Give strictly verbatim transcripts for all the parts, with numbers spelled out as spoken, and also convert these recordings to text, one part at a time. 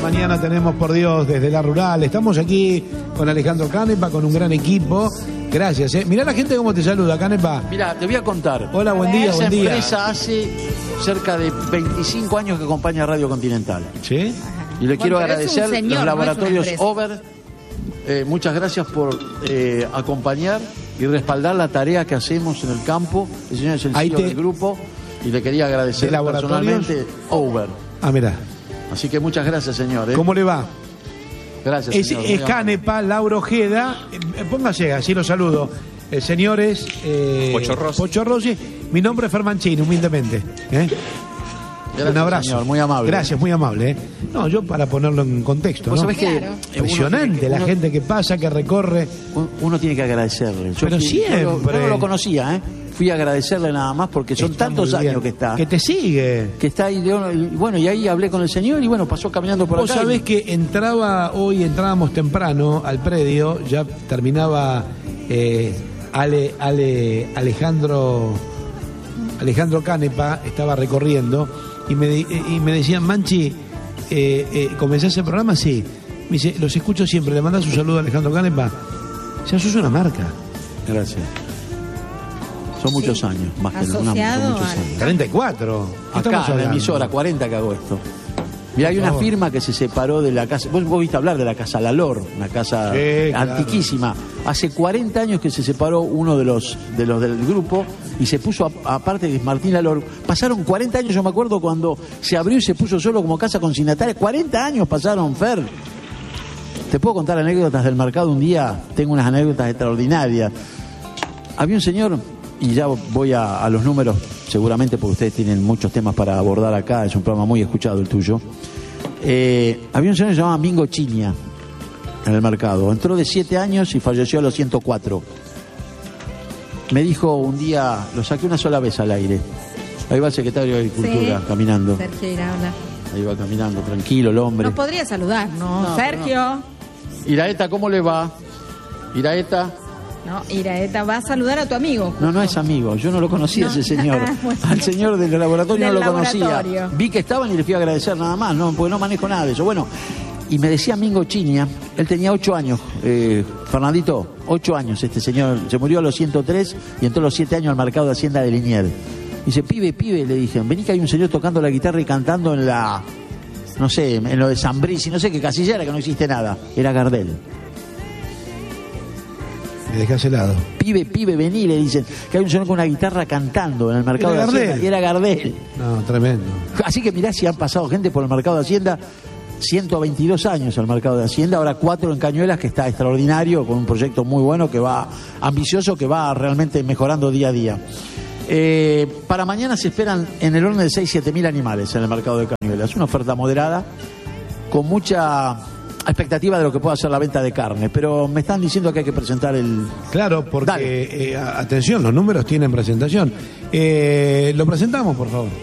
mañana tenemos, por Dios, desde la rural. Estamos aquí con Alejandro Canepa, con un gran equipo. Gracias, ¿eh? Mirá la gente cómo te saluda, Canepa. Mirá, te voy a contar. Hola, buen día, Esa buen día. empresa hace cerca de veinticinco años que acompaña Radio Continental. ¿Sí? Y le quiero Bueno, pero es un agradecer señor, los no es una laboratorios empresa. Over. Eh, muchas gracias por eh, acompañar y respaldar la tarea que hacemos en el campo. El señor es el Ahí C E O te- del grupo y le quería agradecer ¿De laboratorios? personalmente Over. Ah, mirá. Así que muchas gracias, señor. ¿eh? ¿Cómo le va? Gracias, Es, señor. es Muy amable. Canepa, Lauro Ojeda. Eh, Póngase, así lo saludo. Eh, señores. Eh, Pocho Rossi. Pocho Rossi. Mi nombre es Fermanchini, humildemente. ¿eh? Gracias, Un abrazo. señor, muy amable. Gracias, muy amable. ¿eh? No, yo para ponerlo en contexto. Vos ¿no? sabés que Claro. eh, Impresionante uno tiene que- la uno- gente que pasa, que recorre. Uno tiene que agradecerle. Yo Pero fui- yo no- siempre. Yo no lo conocía, ¿eh? Fui a agradecerle nada más porque son Está tantos muy bien. años que está. Que te sigue. Que está ahí, León, y bueno, y ahí hablé con el señor y bueno, pasó caminando por Vos acá. sabés y- que entraba, hoy entrábamos temprano al predio, ya terminaba eh, Ale, Ale, Alejandro, Alejandro Canepa, estaba recorriendo y me, de- y me decían, Manchi, eh, eh, ¿comenzás el programa? Sí. Me dice, los escucho siempre, le mandás un saludo a Alejandro Canepa. Ya sos una marca. Gracias. Son muchos años, más que nada, Asociado son muchos al- años. treinta y cuatro. ¿Qué estamos Acá, en la hablando? emisora, cuarenta que hago esto. Mira, hay Por una favor. firma que se separó de la casa. Vos, vos viste hablar de la casa Lalor, una casa Sí, claro. antiquísima. Hace cuarenta años que se separó uno de los, de los del grupo y se puso, a- aparte de Martín Lalor. Pasaron cuarenta años, yo me acuerdo cuando se abrió y se puso solo como casa consignataria. cuarenta años pasaron, Fer. Te puedo contar anécdotas del mercado un día. Tengo unas anécdotas extraordinarias. Había un señor, y ya voy a, a los números, seguramente porque ustedes tienen muchos temas para abordar acá, es un programa muy escuchado el tuyo. Eh, había un señor que se llamaba Mingo Chiña en el mercado. Entró de siete años y falleció a los ciento cuatro. Me dijo un día, lo saqué una sola vez al aire. Ahí va el secretario de Agricultura Sí. caminando. Sergio Iraola. Ahí va caminando, tranquilo el hombre. Nos podría saludar, ¿no? No, Sergio. Iraeta, ¿cómo le va? Iraeta. No, Iraeta va a saludar a tu amigo. No, no es amigo, yo no lo conocía No. ese señor. Ah, bueno. Al señor del laboratorio Del no lo conocía. laboratorio. Vi que estaban y le fui a agradecer nada más, no, porque no manejo nada de eso. Bueno, y me decía Mingo Chiña, él tenía ocho años, eh, Fernandito, ocho años este señor, se murió a los ciento tres y entró a los siete años al mercado de Hacienda de Liniers. Dice, pibe, pibe, le dije, vení que hay un señor tocando la guitarra y cantando en la, no sé, en lo de San Brice, no sé qué casilla era, que no existe nada, era Gardel. Me dejás helado. Pibe, pibe, vení, le dicen, que hay un señor con una guitarra cantando en el mercado Era de Hacienda, Gardel. y era Gardel. No, tremendo. Así que mirá si han pasado gente por el mercado de Hacienda, ciento veintidós años el mercado de Hacienda, ahora cuatro en Cañuelas, que está extraordinario, con un proyecto muy bueno, que va ambicioso, que va realmente mejorando día a día. Eh, para mañana se esperan en el orden de seis a siete mil animales en el mercado de Cañuelas. Una oferta moderada, con mucha expectativa de lo que pueda ser la venta de carne, pero me están diciendo que hay que presentar el... Claro, porque, Dale. eh, a- atención, los números tienen presentación. Eh, lo presentamos, por favor.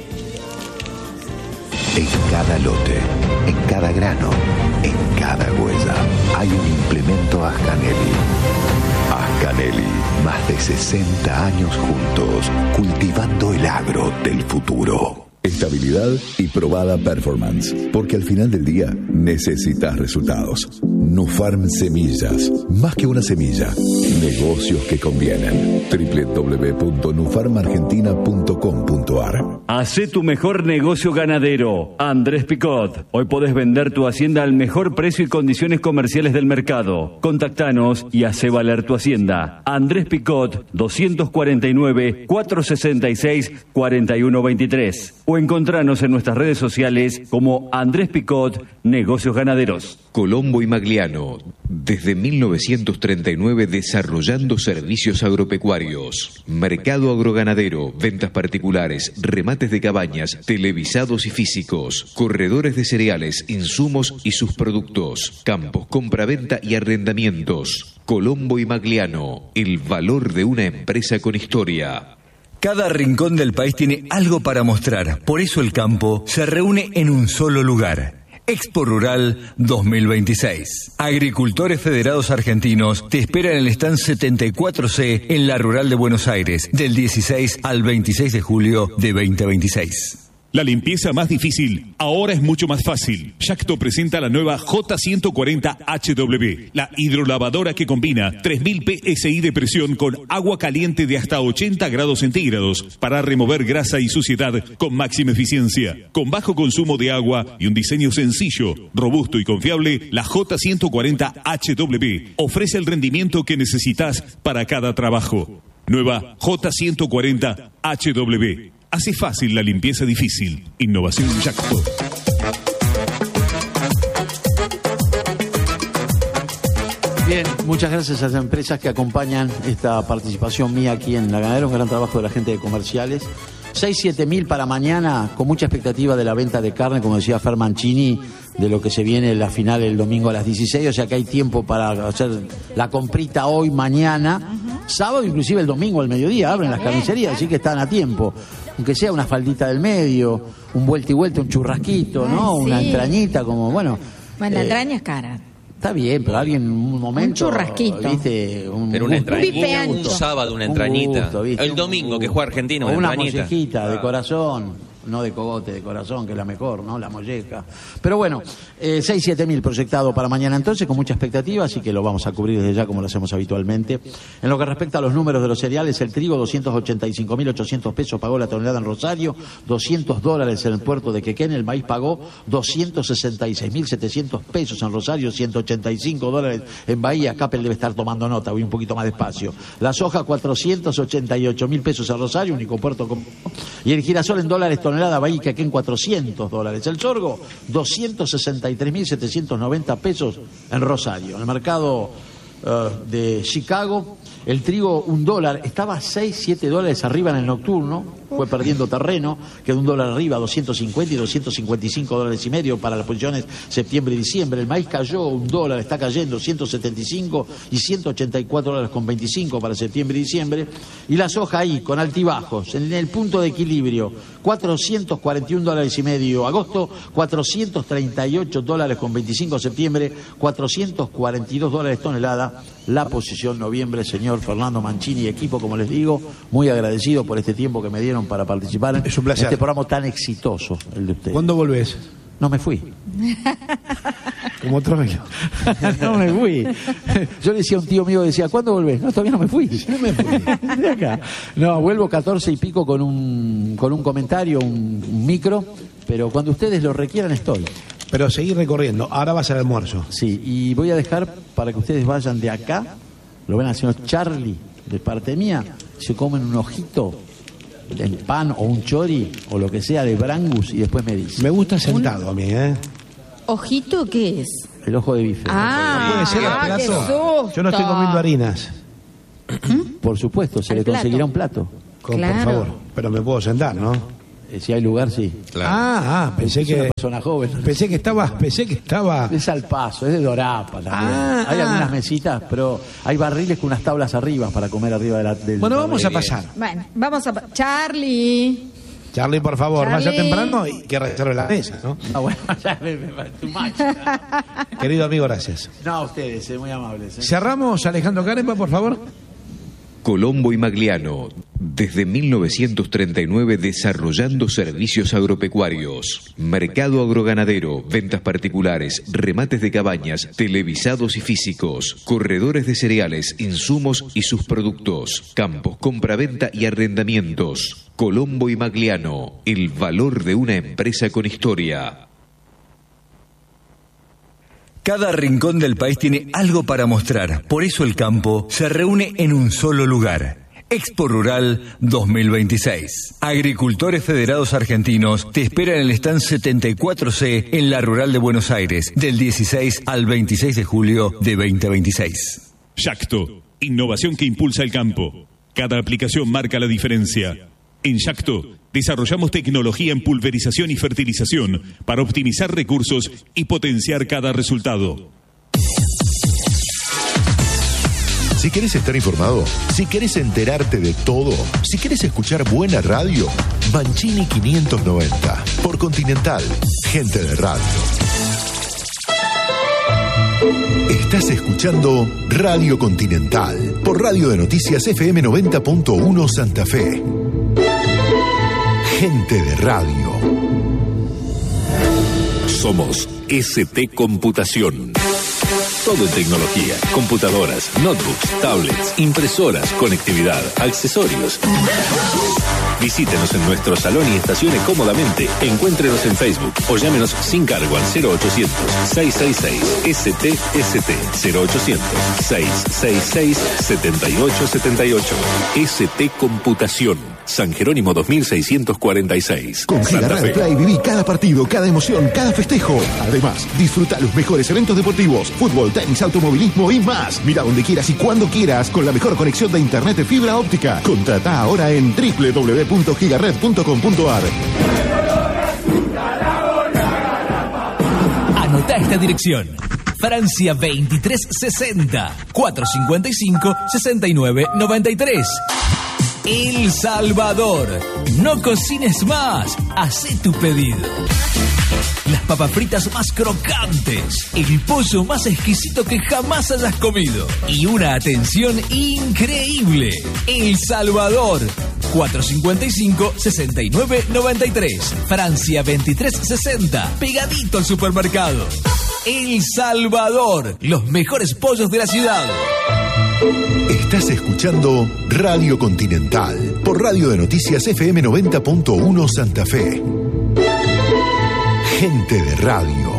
En cada lote, en cada grano, en cada huella, hay un implemento Ascanelli. Ascanelli, más de sesenta años juntos, cultivando el agro del futuro. Estabilidad y probada performance, porque al final del día necesitas resultados. Nufarm Semillas, más que una semilla, negocios que convienen. doble u doble u doble u punto nufarm argentina punto com punto a r. Hacé tu mejor negocio ganadero. Andrés Picot. Hoy podés vender tu hacienda al mejor precio y condiciones comerciales del mercado. Contactanos y hacé valer tu hacienda. Andrés Picot, doscientos cuarenta y nueve, cuatrocientos sesenta y seis, cuarenta y uno veintitrés. O encontranos en nuestras redes sociales como Andrés Picot, Negocios Ganaderos. Colombo y Magliano, desde mil novecientos treinta y nueve desarrollando servicios agropecuarios, mercado agroganadero, ventas particulares, remates de cabañas, televisados y físicos, corredores de cereales, insumos y sus productos, campos, compraventa y arrendamientos. Colombo y Magliano, el valor de una empresa con historia. Cada rincón del país tiene algo para mostrar, por eso el campo se reúne en un solo lugar. Expo Rural dos mil veintiséis. Agricultores Federados Argentinos te esperan en el stand setenta y cuatro C en la Rural de Buenos Aires, del dieciséis al veintiséis de julio de veinte veintiséis. La limpieza más difícil ahora es mucho más fácil. Yacto presenta la nueva J ciento cuarenta H W, la hidrolavadora que combina tres mil P S I de presión con agua caliente de hasta ochenta grados centígrados para remover grasa y suciedad con máxima eficiencia. Con bajo consumo de agua y un diseño sencillo, robusto y confiable, la J ciento cuarenta H W ofrece el rendimiento que necesitas para cada trabajo. Nueva J ciento cuarenta H W. Hace fácil la limpieza difícil. Innovación Yacto. Bien, muchas gracias a las empresas que acompañan esta participación mía aquí en La Ganadera. Un gran trabajo de la gente de comerciales. seis, siete mil para mañana, con mucha expectativa de la venta de carne, como decía Fer Mancini, de lo que se viene la final el domingo a las dieciséis, o sea que hay tiempo para hacer la comprita hoy, mañana, uh-huh. sábado, inclusive el domingo al mediodía, abren las carnicerías, así que están a tiempo. Aunque sea una faldita del medio, un vuelta y vuelta, un churrasquito, ¿no? Ay, sí. Una entrañita, como, bueno. Bueno, la eh, entraña es cara. Está bien, pero alguien en un momento... Un churrasquito. ¿Viste? Un, pero una gusto, entrañita, un, un sábado, una entrañita. Un gusto, ¿viste? El domingo que juega Argentina, una, una entrañita. mollejita de Ah. corazón. No de cogote, de corazón, que es la mejor, ¿no? La molleja. Pero bueno, eh, seis, siete mil proyectado para mañana entonces, con mucha expectativa, así que lo vamos a cubrir desde ya como lo hacemos habitualmente. En lo que respecta a los números de los cereales, el trigo, doscientos ochenta y cinco mil ochocientos pesos pagó la tonelada en Rosario, doscientos dólares en el puerto de Quequén, el maíz pagó doscientos sesenta y seis mil setecientos pesos en Rosario, ciento ochenta y cinco dólares en Bahía. Capel debe estar tomando nota, voy un poquito más despacio. La soja, cuatrocientos ochenta y ocho mil pesos en Rosario, único puerto con... Y el girasol en dólares tonelada Bahía que en cuatrocientos dólares. El sorgo, doscientos sesenta y tres mil setecientos noventa pesos en Rosario. En el mercado uh, de Chicago, el trigo un dólar, estaba seis, siete dólares arriba en el nocturno, fue perdiendo terreno, quedó un dólar arriba, doscientos cincuenta y doscientos cincuenta y cinco dólares y medio para las posiciones septiembre y diciembre. El maíz cayó un dólar, está cayendo ciento setenta y cinco y ciento ochenta y cuatro dólares con veinticinco para septiembre y diciembre. Y la soja ahí, con altibajos, en el punto de equilibrio, cuatrocientos cuarenta y un dólares y medio agosto, cuatrocientos treinta y ocho dólares con veinticinco septiembre, cuatrocientos cuarenta y dos dólares tonelada, la posición noviembre. Señor Fernando Mancini y equipo, como les digo, muy agradecido por este tiempo que me dieron para participar es un placer. en este programa tan exitoso, el de ustedes. ¿Cuándo volvés? No me fui. Como Troilo. No me fui. Yo le decía a un tío mío, decía, ¿cuándo volvés? No, todavía no me fui. No me fui. De acá. No, vuelvo catorce y pico con un, con un comentario, un, un micro, pero cuando ustedes lo requieran estoy. Pero seguir recorriendo. Ahora vas al almuerzo. Sí, y voy a dejar para que ustedes vayan de acá, lo ven al señor Charlie, de parte mía, se comen un ojito el pan o un chori o lo que sea de Brangus y después me dice. Me gusta sentado a mí, ¿eh? ¿Ojito qué es? El ojo de bife. Ah, ¿No puede ser el ah, qué plato? susto. Yo no estoy comiendo harinas. Por supuesto, se Al le plato. conseguirá un plato. Con, Claro. Por favor. Pero me puedo sentar, ¿no? Eh, si hay lugar, sí. Claro. Ah, ah, pensé Es una que persona joven. pensé que estaba, pensé que estaba. Es al paso, es de Dorapa también. Ah, hay ah. algunas mesitas, pero hay barriles con unas tablas arriba para comer arriba de la, del Bueno, vamos a barril. pasar. Bueno, vamos a... pa- Charlie. Charlie, por favor, Charlie. vaya temprano y que reserve la mesa, ¿no? Ah, bueno, ya me, me, too much. Querido amigo, gracias. No, a ustedes, eh, muy amables. eh. Cerramos, Alejandro Canepa, por favor. Colombo y Magliano, desde mil novecientos treinta y nueve desarrollando servicios agropecuarios, mercado agroganadero, ventas particulares, remates de cabañas, televisados y físicos, corredores de cereales, insumos y sus productos, campos, compraventa y arrendamientos. Colombo y Magliano, el valor de una empresa con historia. Cada rincón del país tiene algo para mostrar, por eso el campo se reúne en un solo lugar. Expo Rural dos mil veintiséis. Agricultores Federados Argentinos te esperan en el stand setenta y cuatro C en la Rural de Buenos Aires, del dieciséis al veintiséis de julio de veinte veintiséis. Yacto, innovación que impulsa el campo. Cada aplicación marca la diferencia. En Yacto desarrollamos tecnología en pulverización y fertilización para optimizar recursos y potenciar cada resultado. Si querés estar informado, si querés enterarte de todo, si querés escuchar buena radio, Mancini quinientos noventa, por Continental, gente de radio. Estás escuchando Radio Continental, por Radio de Noticias F M noventa punto uno Santa Fe. Gente de radio. Somos S T Computación. Todo en tecnología, computadoras, notebooks, tablets, impresoras, conectividad, accesorios. Visítenos en nuestro salón y estacione cómodamente. Encuéntrenos en Facebook o llámenos sin cargo al cero ochocientos, seiscientos sesenta y seis S T S T cero ochocientos, seiscientos sesenta y seis, setenta y ocho setenta y ocho. S T Computación, San Jerónimo dos mil seiscientos cuarenta y seis. Con Gigaret Play viví cada partido, cada emoción, cada festejo. Además, disfruta los mejores eventos deportivos, fútbol, tenis, automovilismo y más. Mira donde quieras y cuando quieras con la mejor conexión de internet de fibra óptica. Contrata ahora en doble u doble u doble u punto gigaret punto com punto a r. Anota esta dirección: Francia veintitrés sesenta, cuatrocientos cincuenta y cinco, sesenta y nueve noventa y tres. El Salvador. No cocines más. Hacé tu pedido. Las papas fritas más crocantes, el pollo más exquisito que jamás hayas comido y una atención increíble. El Salvador. cuatrocientos cincuenta y cinco, sesenta y nueve noventa y tres. Francia veintitrés sesenta. Pegadito al supermercado. El Salvador. Los mejores pollos de la ciudad. Estás escuchando Radio Continental por Radio de Noticias F M noventa punto uno Santa Fe. Gente de radio.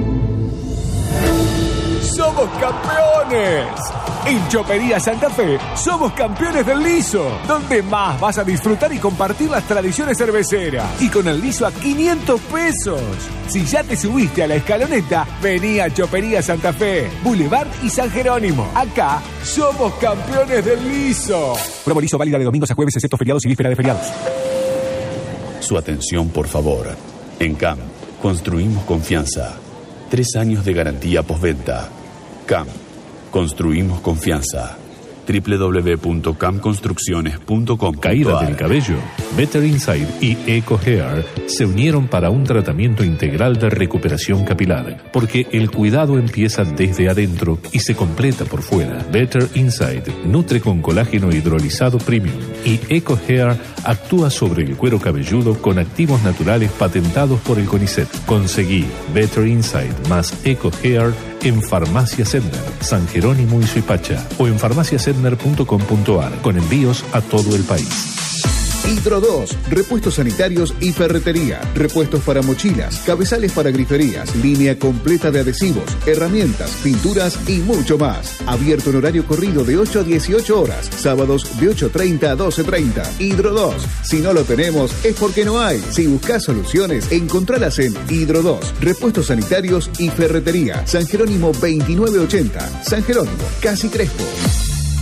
¡Somos campeones! En Chopería Santa Fe somos campeones del liso, donde más vas a disfrutar y compartir las tradiciones cerveceras. Y con el liso a quinientos pesos. Si ya te subiste a la escaloneta, vení a Chopería Santa Fe, Boulevard y San Jerónimo. Acá somos campeones del liso. Promo liso válida de domingos a jueves, excepto feriados y víspera de feriados. Su atención, por favor. En C A M, construimos confianza. Tres años de garantía postventa. C A M. Construimos confianza. doble u doble u doble u punto cam construcciones punto com. Caída del cabello. Better Inside y Eco Hair se unieron para un tratamiento integral de recuperación capilar, porque el cuidado empieza desde adentro y se completa por fuera. Better Inside nutre con colágeno hidrolizado premium y Eco Hair actúa sobre el cuero cabelludo con activos naturales patentados por el CONICET. Conseguí Better Inside más Eco Hair en Farmacia Sedner, San Jerónimo y Suipacha, o en farmacia sedner punto com punto a r, con envíos a todo el país. Hidro dos, repuestos sanitarios y ferretería, repuestos para mochilas, cabezales para griferías, línea completa de adhesivos, herramientas, pinturas y mucho más. Abierto en horario corrido de ocho a dieciocho horas, sábados de ocho treinta a doce treinta. Hidro dos, si no lo tenemos es porque no hay. Si buscas soluciones, encontralas en Hidro dos, repuestos sanitarios y ferretería, San Jerónimo veintinueve ochenta, San Jerónimo, Casi Crespo.